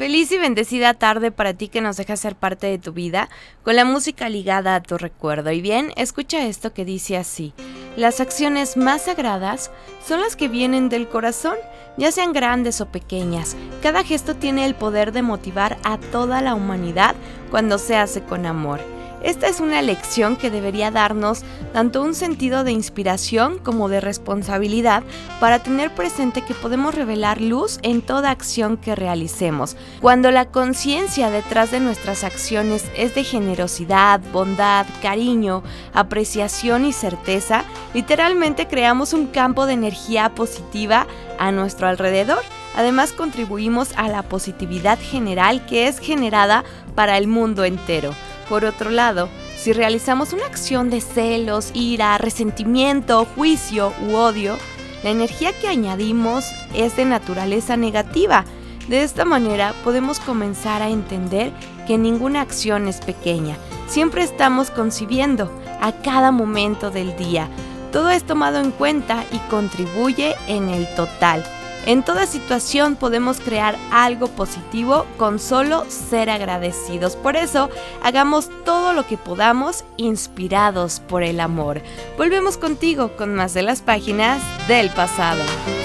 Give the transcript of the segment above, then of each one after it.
Feliz y bendecida tarde para ti que nos dejas ser parte de tu vida con la música ligada a tu recuerdo. Y bien, escucha esto que dice así: las acciones más sagradas son las que vienen del corazón, ya sean grandes o pequeñas. Cada gesto tiene el poder de motivar a toda la humanidad cuando se hace con amor. Esta es una lección que debería darnos tanto un sentido de inspiración como de responsabilidad para tener presente que podemos revelar luz en toda acción que realicemos. Cuando la conciencia detrás de nuestras acciones es de generosidad, bondad, cariño, apreciación y certeza, literalmente creamos un campo de energía positiva a nuestro alrededor. Además, contribuimos a la positividad general que es generada para el mundo entero. Por otro lado, si realizamos una acción de celos, ira, resentimiento, juicio u odio, la energía que añadimos es de naturaleza negativa. De esta manera podemos comenzar a entender que ninguna acción es pequeña. Siempre estamos concibiendo a cada momento del día. Todo es tomado en cuenta y contribuye en el total. En toda situación podemos crear algo positivo con solo ser agradecidos. Por eso, hagamos todo lo que podamos inspirados por el amor. Volvemos contigo con más de las páginas del pasado.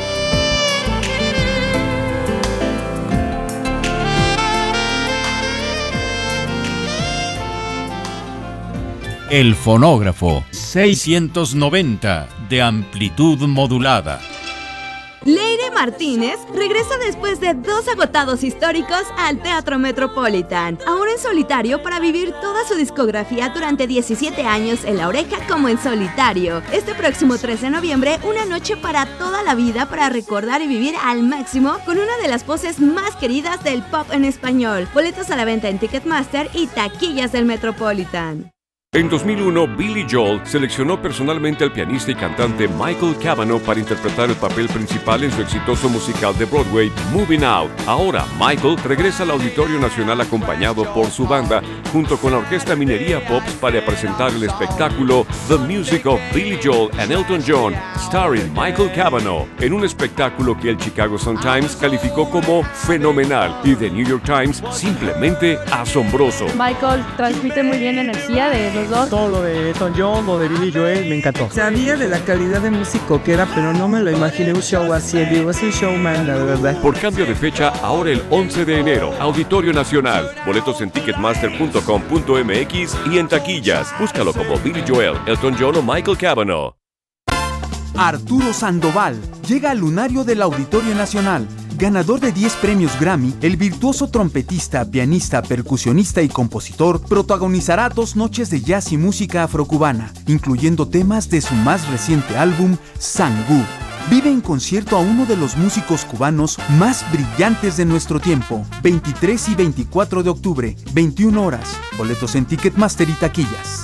El fonógrafo 690 de amplitud modulada. Leire Martínez regresa después de 2 agotados históricos al Teatro Metropolitan, ahora en solitario para vivir toda su discografía durante 17 años en La Oreja como en solitario. Este próximo 3 de noviembre, una noche para toda la vida para recordar y vivir al máximo con una de las voces más queridas del pop en español. Boletos a la venta en Ticketmaster y taquillas del Metropolitan. En 2001, Billy Joel seleccionó personalmente al pianista y cantante Michael Cavanaugh para interpretar el papel principal en su exitoso musical de Broadway, Moving Out. Ahora, Michael regresa al Auditorio Nacional acompañado por su banda, junto con la Orquesta Minería Pops, para presentar el espectáculo The Music of Billy Joel and Elton John, starring Michael Cavanaugh, en un espectáculo que el Chicago Sun-Times calificó como fenomenal y The New York Times simplemente asombroso. Michael transmite muy bien la energía de los dos. Todo lo de Elton John, lo de Billy Joel, me encantó. Sabía de la calidad de músico que era, pero no me lo imaginé un show así. Digo, es un showman, la verdad. Por cambio de fecha, ahora el 11 de enero, Auditorio Nacional. Boletos en ticketmaster.com.mx y en taquillas. Búscalo como Billy Joel, Elton John o Michael Cavanaugh. Arturo Sandoval llega al lunario del Auditorio Nacional. Ganador de 10 premios Grammy, el virtuoso trompetista, pianista, percusionista y compositor protagonizará 2 noches de jazz y música afrocubana, incluyendo temas de su más reciente álbum, Sangú. Vive en concierto a uno de los músicos cubanos más brillantes de nuestro tiempo. 23 y 24 de octubre, 21 horas. Boletos en Ticketmaster y taquillas.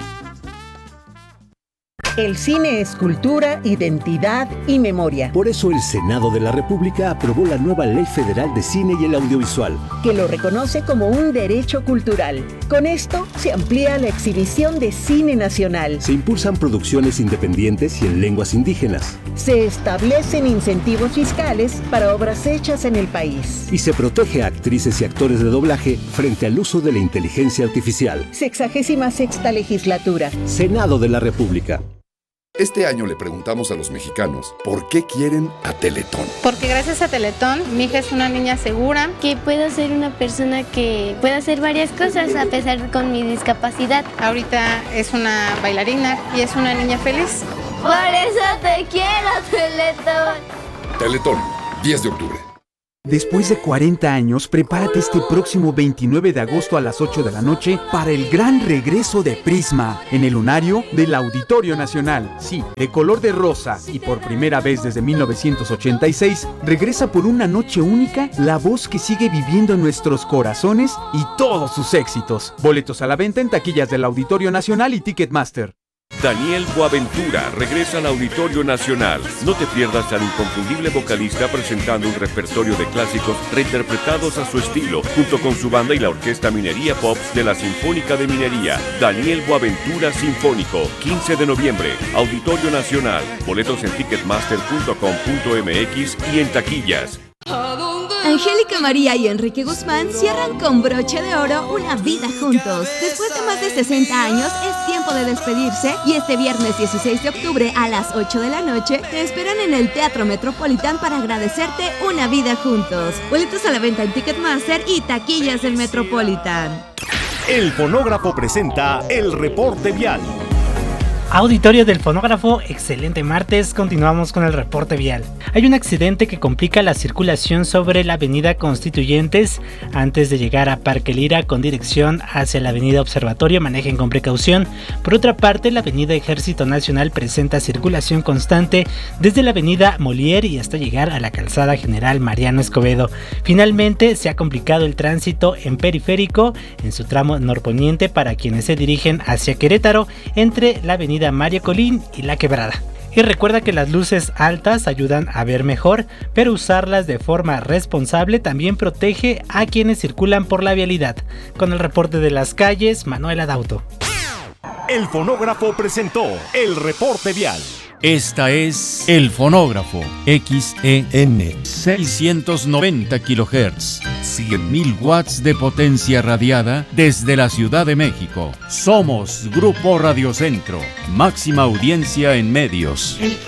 El cine es cultura, identidad y memoria. Por eso el Senado de la República aprobó la nueva Ley Federal de Cine y el Audiovisual, que lo reconoce como un derecho cultural. Con esto se amplía la exhibición de cine nacional. Se impulsan producciones independientes y en lenguas indígenas. Se establecen incentivos fiscales para obras hechas en el país. Y se protege a actrices y actores de doblaje frente al uso de la inteligencia artificial. 66ª legislatura. Senado de la República. Este año le preguntamos a los mexicanos por qué quieren a Teletón. Porque gracias a Teletón, mi hija es una niña segura. Que puedo ser una persona que pueda hacer varias cosas a pesar con mi discapacidad. Ahorita es una bailarina y es una niña feliz. Por eso te quiero, Teletón. Teletón, 10 de octubre. Después de 40 años, prepárate este próximo 29 de agosto a las 8 de la noche para el gran regreso de Prisma en el lunario del Auditorio Nacional. Sí, de color de rosa y por primera vez desde 1986, regresa por una noche única la voz que sigue viviendo en nuestros corazones y todos sus éxitos. Boletos a la venta en taquillas del Auditorio Nacional y Ticketmaster. Daniel Boaventura regresa al Auditorio Nacional. No te pierdas al inconfundible vocalista presentando un repertorio de clásicos reinterpretados a su estilo, junto con su banda y la Orquesta Minería Pops de la Sinfónica de Minería. Daniel Boaventura Sinfónico, 15 de noviembre, Auditorio Nacional. Boletos en ticketmaster.com.mx y en taquillas. Angélica María y Enrique Guzmán cierran con broche de oro una vida juntos. Después de más de 60 años, es tiempo de despedirse y este viernes 16 de octubre a las 8 de la noche te esperan en el Teatro Metropolitan para agradecerte una vida juntos. Boletos a la venta en Ticketmaster y taquillas del Metropolitan. El Fonógrafo presenta el reporte vial. Auditorio del Fonógrafo, excelente martes, continuamos con el reporte vial. Hay un accidente que complica la circulación sobre la avenida Constituyentes antes de llegar a Parque Lira con dirección hacia la avenida Observatorio, manejen con precaución. Por otra parte, la avenida Ejército Nacional presenta circulación constante desde la avenida Molière y hasta llegar a la calzada General Mariano Escobedo. Finalmente, se ha complicado el tránsito en Periférico en su tramo norponiente para quienes se dirigen hacia Querétaro entre la avenida María Colín y La Quebrada. Y recuerda que las luces altas ayudan a ver mejor, pero usarlas de forma responsable también protege a quienes circulan por la vialidad. Con el reporte de las calles, Manuel Adauto. El Fonógrafo presentó el reporte vial. Esta es El Fonógrafo, XEN 690 kHz, 100.000 watts de potencia radiada desde la Ciudad de México. Somos Grupo Radio Centro, máxima audiencia en medios.